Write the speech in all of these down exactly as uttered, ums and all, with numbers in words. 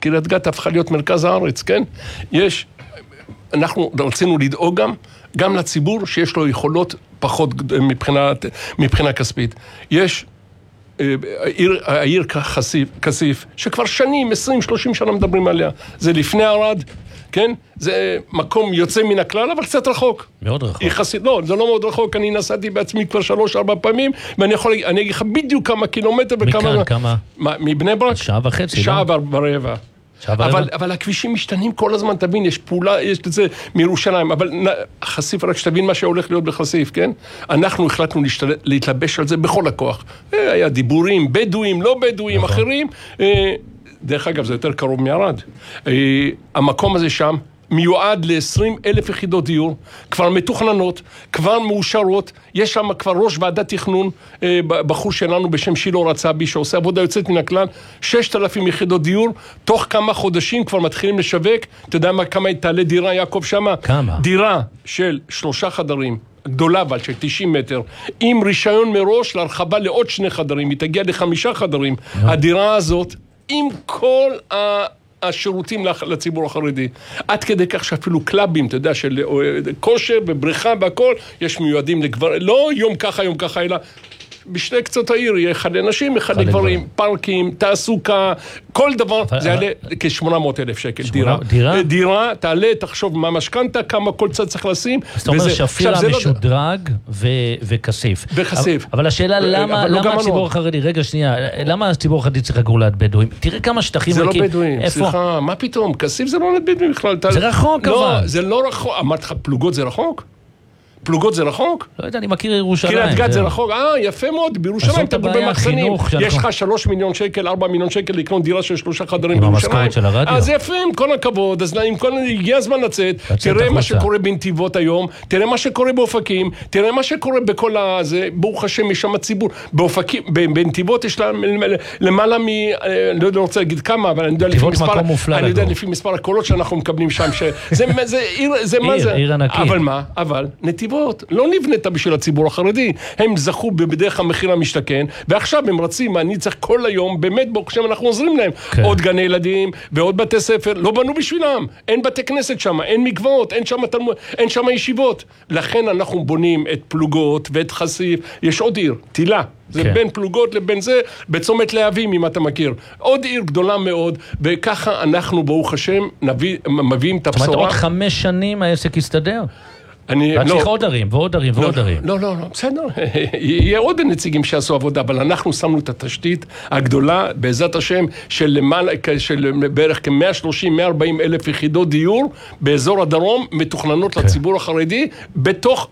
קריית גת הפכה להיות מרכז הארץ, כן? יש, אנחנו רצינו לדאוג גם, גם לציבור שיש לו יכולות פחות מבחינה, מבחינה כספית. יש העיר, העיר כסיף, כסיף, שכבר שנים, עשרים שלושים שנה מדברים עליה. זה לפני ערד, כן? זה מקום יוצא מן הכלל, אבל קצת רחוק. מאוד רחוק. יחסית, לא, זה לא מאוד רחוק, אני נסעתי בעצמי כבר שלוש, ארבע פעמים, ואני יכול, אני אגיד לך בדיוק כמה קילומטר וכמה... מכאן, כמה? מה, מבני ברק? שעה וחצי, שעה לא? ברבע. שעה ברבע? אבל, אבל הכבישים משתנים כל הזמן, תבין, יש פעולה, יש את זה מירושלים, אבל חשיף, רק שתבין מה שהולך להיות בחשיף, כן? אנחנו החלטנו להשתל... להתלבש על זה בכל הכוח. היה דיבורים, בדואים, לא בדואים, נכון. אחרים. דרך אגב, זה יותר קרוב מערד. המקום הזה שם, מיועד ל-עשרים אלף יחידות דיור, כבר מתוכננות, כבר מאושרות, יש שם כבר ראש ועדת תכנון, בחור שלנו בשם שילו רצבי, שעושה עבודה יוצאת מן הכלל, ששת אלפים יחידות דיור, תוך כמה חודשים כבר מתחילים לשווק, אתה יודע מה, כמה תעלה דירה, יעקב שמה? כמה? דירה של שלושה חדרים, גדולה אבל של תשעים מטר, עם רישיון מראש להרחבה לעוד שני חדרים, היא תגיע לחמישה חדרים, הדירה הזאת, עם כל ה... השירותים לציבור החרדי. עד כדי כך שאפילו קלאבים, אתה יודע, של כושר ובריכה והכל, יש מיועדים לגבר, לא יום ככה, יום ככה, אלא בשני קצות העיר, יהיה אחד לנשים, אחד לגברים, פארקים, תעסוקה, כל דבר, זה יעלה כ-שמונה מאות אלף שקל, דירה. דירה? דירה, תעלה, תחשוב מה משכנתה, כמה כל צד צריך לשים. זאת אומרת שפירה משודרג וכסיף. וכסיף. אבל השאלה, למה הציבור החרדי, רגע שנייה, למה הציבור החרדי צריך לגור ליד בדואים? תראה כמה שטחים... זה לא בדואים, סליחה, מה פתאום? כסיף זה לא ליד בדואים בכלל. זה רחוק אבל. לא, זה לא רחוק. אמרת לך, פלוגות זה רחוק? פלוגות זה רחוק? לא יודע, אני מכיר ירושלים. קריית גת זה רחוק, אה, יפה מאוד, בירושלים אתה במחסנים. יש לך שלוש מיליון שקל, ארבע מיליון שקל לקנות דירה של שלושה חדרים בירושלים. עם המשכורת של הרדיו. אז יפה, עם כל הכבוד, אז עם כל... הגיע הזמן לצאת, תראה מה שקורה בנתיבות היום, תראה מה שקורה באופקים, תראה מה שקורה בכל הזה, ברוך השם, יש שם ציבור. באופקים, בנתיבות יש להם למעלה מ... אני לא רוצה להגיד כמה, אבל אני יודע לפי מספר הקולות שאנחנו מקבלים שם, זה מה זה? אבל מה? אבל נתיבות לא נבנתה בשביל הציבור החרדי. הם זכו בדרך המחיר המשתכן, ועכשיו הם רצים, אני צריך כל היום, באמת ברוך השם אנחנו עוזרים להם. כן. עוד גני ילדים ועוד בתי ספר, לא בנו בשבילם. אין בתי כנסת שם, אין מקוואות, אין שם תלמוד, אין שם ישיבות. לכן אנחנו בונים את פלוגות ואת חשיף. יש עוד עיר, תילה. זה כן. בין פלוגות לבין זה, בצומת להבים, אם אתה מכיר. עוד עיר גדולה מאוד, וככה אנחנו, ברוך השם, נביא, מביאים את הבשורה. זאת אומרת, עוד חמש שנים העסק יסתדר? אני, רק לא, צריך עוד ערים, ועוד ערים, ועוד ערים. לא, לא, לא, בסדר. יהיה עוד נציגים שעשו עבודה, אבל אנחנו שמנו את התשתית הגדולה, בעזרת השם, של למעלה, של בערך כ-מאה שלושים מאה ארבעים אלף יחידות דיור, באזור הדרום, מתוכננות לציבור החרדי, בתוך,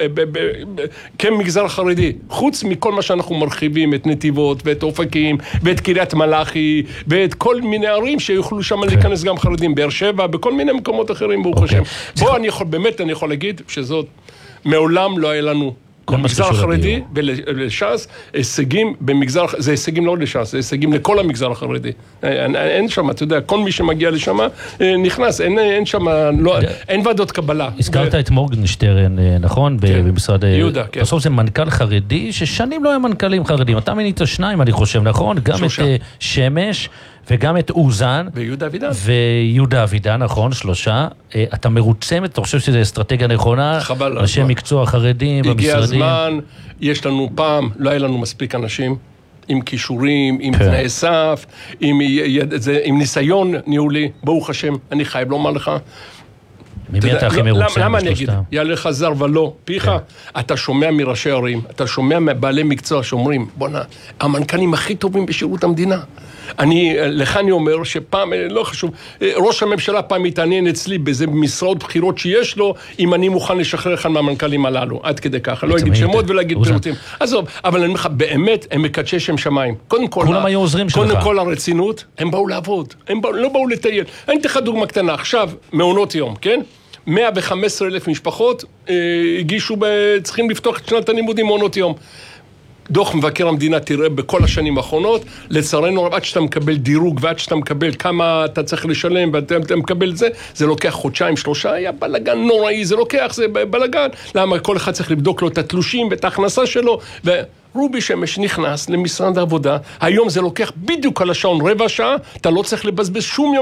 כמגזר החרדי. חוץ מכל מה שאנחנו מרחיבים, את נתיבות, ואת אופקים, ואת קריית מלאכי, ואת כל מיני ערים שיוכלו שם להיכנס גם חרדים, באר שבע, בכל מיני מקומות אחרים, ברוך השם. בוא, אני יכול, באמת אני יכול להגיד, שזאת מעולם לא היה לנו במגזר החרדי ולש"ס הישגים במגזר, זה הישגים לא לש"ס, זה הישגים לכל המגזר החרדי. אין, אין שם, אתה יודע, כל מי שמגיע לשם נכנס, אין, אין שם, לא, אין ועדות קבלה. הזכרת את מורגנשטרן, נכון? כן. במשרד... יהודה, כן. בסוף זה מנכ"ל חרדי, ששנים לא היה מנכ"לים חרדים. אתה מינית שניים, אני חושב, נכון? גם שלושה. את שמש וגם את אוזן. ויהודה אבידן. ויהודה אבידן, נכון, שלושה. אתה מרוצם, אתה חושב שזו אסטרטגיה נכונה? חבל. אנשי מקצוע חרדים במשרדים. הגיע הזמן, יש לנו פעם, לא היה לנו מספיק אנשים, עם כישורים, עם כן. תנאי סף, עם, עם ניסיון ניהולי, ברוך השם, אני חייב לומר לך. ממי אתה הכי מרוצה? למה אני אגיד? יעלה לך זר ולא, פיך, אתה שומע מראשי ערים, אתה שומע מבעלי מקצוע שאומרים, בונה, המנכ"לים הכי טובים בשירות המדינה. אני, לך אני אומר שפעם, לא חשוב, ראש הממשלה פעם מתעניין אצלי באיזה משרות בחירות שיש לו, אם אני מוכן לשחרר אחד מהמנכ"לים הללו, עד כדי ככה, לא אגיד שמות ולהגיד פירוטים. עזוב, אבל אני אומר לך, באמת, הם מקדשי שם שמיים. קודם כל, כולם היו עוזרים שלך. קודם כל הרצינות, הם באו לעבוד, הם לא באו לטייל. אני אתן לך דוגמה קטנה, עכשיו, מעונות יום, כן? מאה וחמש עשרה אלף משפחות אה, הגישו, צריכים לפתוח את שנת הלימודים מעונות יום. דוח מבקר המדינה תראה בכל השנים האחרונות, לצערנו עד שאתה מקבל דירוג ועד שאתה מקבל כמה אתה צריך לשלם ואתה מקבל את זה, זה לוקח חודשיים, שלושה, היה בלגן נוראי, זה לוקח, זה בלגן, למה כל אחד צריך לבדוק לו את התלושים ואת ההכנסה שלו, ורובי שמש נכנס למשרד העבודה, היום זה לוקח בדיוק על השעון רבע שעה, אתה לא צריך לבזבז שום יום,